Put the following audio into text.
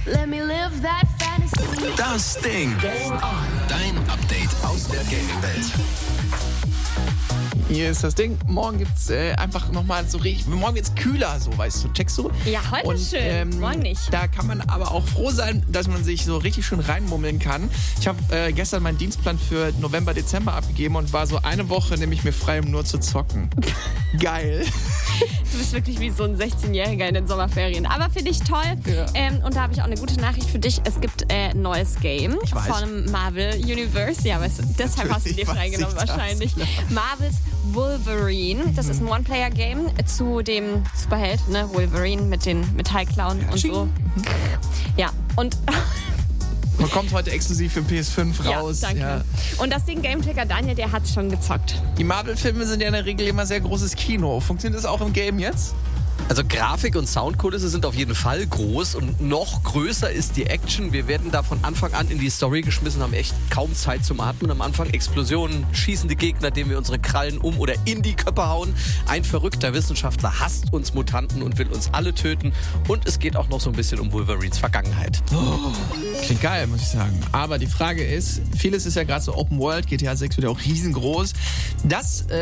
Let me live that fantasy. Das Ding. Dein Update aus der Gaming-Welt. Hier ist das Ding. Morgen gibt's einfach nochmal so richtig. Morgen wird's kühler, so, weißt du, checkst du? Ja, heute und, ist schön, morgen nicht. Da kann man aber auch froh sein, dass man sich so richtig schön reinmummeln kann. Ich habe gestern meinen Dienstplan für November, Dezember abgegeben und war so eine Woche, nehme ich mir frei, um nur zu zocken. Geil. Du bist wirklich wie so ein 16-Jähriger in den Sommerferien. Aber finde ich toll. Ja. Und da habe ich auch eine gute Nachricht für dich. Es gibt ein neues Game von Marvel Universe. Ja, weißt du, deshalb hast du dir freigenommen wahrscheinlich. Marvels Wolverine. Das ist ein One-Player-Game zu dem Superheld, ne? Wolverine mit den Metallklauen und so. Ja, und... Man kommt heute exklusiv für PS5 raus. Ja, danke. Ja. Und das Ding Gametracker Daniel, der hat schon gezockt. Die Marvel-Filme sind ja in der Regel immer sehr großes Kino. Funktioniert das auch im Game jetzt? Also Grafik und Soundkulisse sind auf jeden Fall groß und noch größer ist die Action. Wir werden da von Anfang an in die Story geschmissen, haben echt kaum Zeit zum Atmen. Am Anfang Explosionen, schießende Gegner, denen wir unsere Krallen um oder in die Köpfe hauen. Ein verrückter Wissenschaftler hasst uns Mutanten und will uns alle töten. Und es geht auch noch so ein bisschen um Wolverines Vergangenheit. Klingt geil, muss ich sagen. Aber die Frage ist, vieles ist ja gerade so Open World, GTA 6 wird ja auch riesengroß. Das